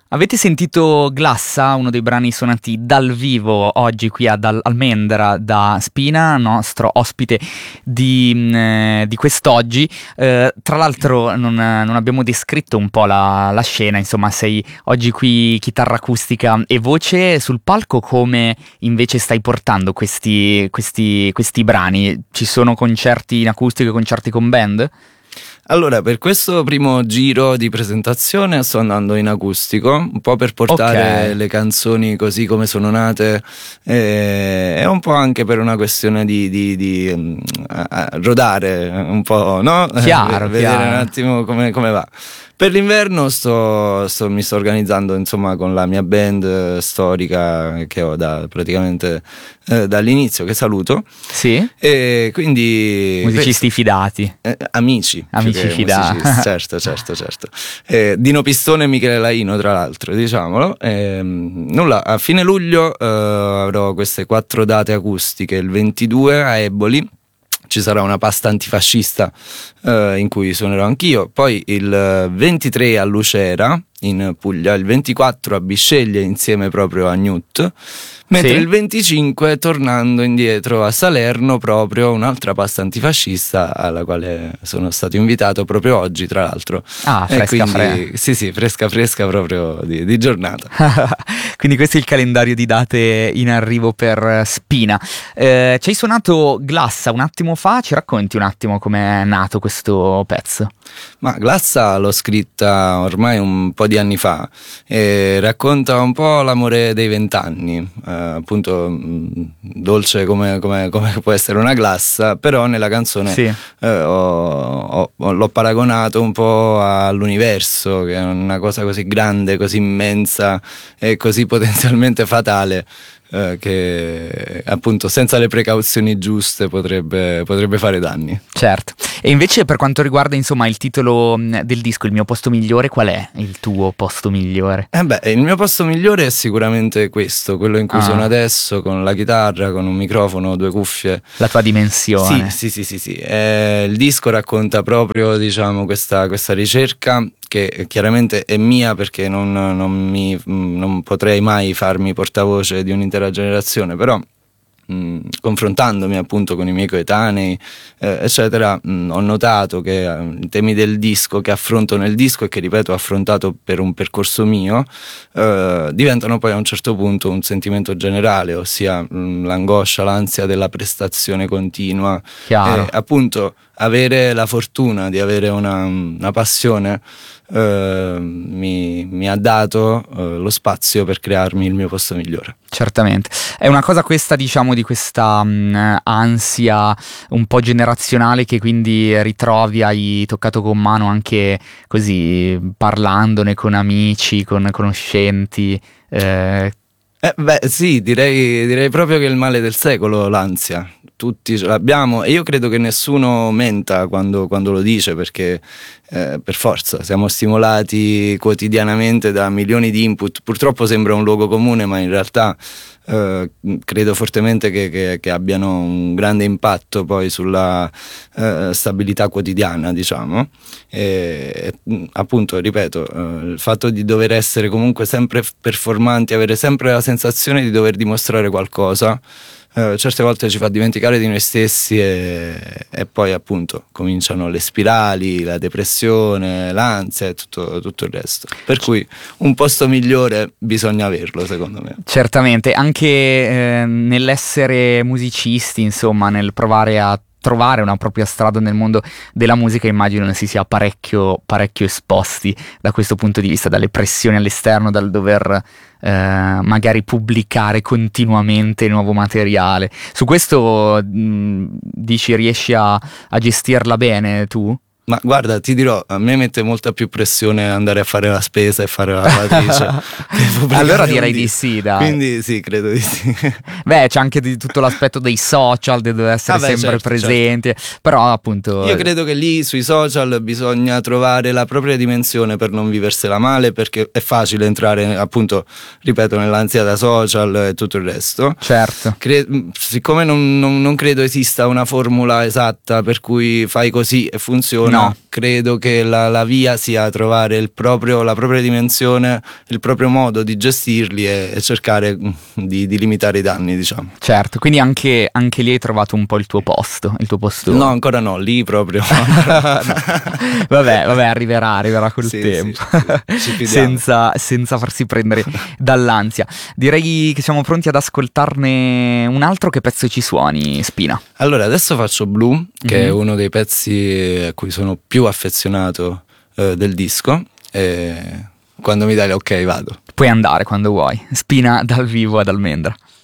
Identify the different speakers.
Speaker 1: Avete sentito Glassa, uno dei brani suonati dal vivo oggi qui ad Almendra da Spina, nostro ospite di quest'oggi. Tra l'altro non abbiamo descritto un po' la scena, insomma sei oggi qui chitarra acustica e voce sul palco. Come invece stai portando questi brani? Ci sono concerti in acustico e concerti con band?
Speaker 2: Allora, per questo primo giro di presentazione sto andando in acustico, un po' per portare le canzoni così come sono nate, e un po' anche per una questione di rodare un po', no?
Speaker 1: Chiaro,
Speaker 2: vedere
Speaker 1: chiaro.
Speaker 2: un attimo come va. Per l'inverno mi sto organizzando, insomma, con la mia band storica che ho praticamente dall'inizio, che saluto.
Speaker 1: Sì?
Speaker 2: E quindi
Speaker 1: Musicisti fidati.
Speaker 2: Amici
Speaker 1: Fidati.
Speaker 2: certo. Dino Pistone e Michele Laino, tra l'altro, diciamolo. Nulla, a fine luglio avrò queste 4 date acustiche. Il 22 a Eboli ci sarà una pasta antifascista in cui suonerò anch'io. Poi il 23 a Lucera in Puglia, il 24 a Bisceglie insieme proprio a Newt, mentre
Speaker 1: Sì.
Speaker 2: il 25 tornando indietro a Salerno, proprio un'altra pasta antifascista alla quale sono stato invitato proprio oggi, tra l'altro.
Speaker 1: Fresca.
Speaker 2: Sì, fresca proprio di giornata.
Speaker 1: Quindi questo è il calendario di date in arrivo per Spina. Ci hai suonato Glassa un attimo fa, ci racconti un attimo com'è nato questo pezzo?
Speaker 2: Ma Glassa l'ho scritta ormai un po' di anni fa e racconta un po' l'amore dei 20 anni, appunto dolce come può essere una glassa, però nella canzone
Speaker 1: Sì.
Speaker 2: l'ho paragonato un po' all'universo, che è una cosa così grande, così immensa e così potenzialmente fatale, che appunto senza le precauzioni giuste potrebbe fare danni.
Speaker 1: Certo. E invece per quanto riguarda insomma il titolo del disco, Il mio posto migliore, qual è il tuo posto migliore?
Speaker 2: Il mio posto migliore è sicuramente questo, quello in cui sono adesso, con la chitarra, con un microfono, 2 cuffie.
Speaker 1: La tua dimensione.
Speaker 2: Sì. Il disco racconta proprio, diciamo, questa ricerca che chiaramente è mia, perché non potrei mai farmi portavoce di un'intera generazione, però confrontandomi appunto con i miei coetanei eccetera, ho notato che i temi del disco che affronto nel disco e che, ripeto, ho affrontato per un percorso mio, diventano poi a un certo punto un sentimento generale, ossia l'angoscia, l'ansia della prestazione continua.
Speaker 1: Chiaro.
Speaker 2: Appunto avere la fortuna di avere una passione mi ha dato lo spazio per crearmi il mio posto migliore.
Speaker 1: Certamente. È una cosa questa, diciamo, di questa ansia un po' generazionale che quindi ritrovi, hai toccato con mano anche così, parlandone con amici, con conoscenti.
Speaker 2: Sì, direi proprio che è il male del secolo, l'ansia. Tutti ce l'abbiamo e io credo che nessuno menta quando lo dice, perché per forza siamo stimolati quotidianamente da milioni di input. Purtroppo sembra un luogo comune, ma in realtà credo fortemente che abbiano un grande impatto poi sulla stabilità quotidiana, diciamo. E appunto, ripeto, il fatto di dover essere comunque sempre performanti, avere sempre la sensazione di dover dimostrare qualcosa, certe volte ci fa dimenticare di noi stessi e poi appunto cominciano le spirali, la depressione, l'ansia e tutto il resto. Per cui un posto migliore bisogna averlo, secondo me.
Speaker 1: Certamente, anche nell'essere musicisti, insomma, nel provare a trovare una propria strada nel mondo della musica, immagino si sia parecchio esposti da questo punto di vista, dalle pressioni all'esterno, dal dover magari pubblicare continuamente nuovo materiale. Su questo dici, riesci a gestirla bene tu?
Speaker 2: Ma guarda, ti dirò, a me mette molta più pressione andare a fare la spesa e fare la lavatrice.
Speaker 1: Allora direi di sì, dai.
Speaker 2: Quindi sì, credo di sì.
Speaker 1: Beh, c'è anche di tutto l'aspetto dei social, di dover essere sempre presenti, però appunto...
Speaker 2: Io credo che lì sui social bisogna trovare la propria dimensione per non viversela male, perché è facile entrare, appunto, ripeto, nell'ansia da social e tutto il resto.
Speaker 1: Certo.
Speaker 2: Siccome non credo esista una formula esatta per cui fai così e funziona,
Speaker 1: no.
Speaker 2: Credo che la via sia trovare la propria dimensione, il proprio modo di gestirli e cercare di limitare i danni, diciamo.
Speaker 1: Certo, quindi anche lì hai trovato un po' il tuo posto, il tuo postone.
Speaker 2: No, ancora no, lì proprio.
Speaker 1: Vabbè, arriverà col tempo.
Speaker 2: Ci fidiamo.
Speaker 1: senza farsi prendere dall'ansia. Direi che siamo pronti ad ascoltarne un altro. Che pezzo ci suoni, Spina?
Speaker 2: Allora, adesso faccio Blue, che è uno dei pezzi a cui sono più affezionato del disco, e quando mi dai l'ok vado.
Speaker 1: Puoi andare quando vuoi. Spina dal vivo ad Almendra.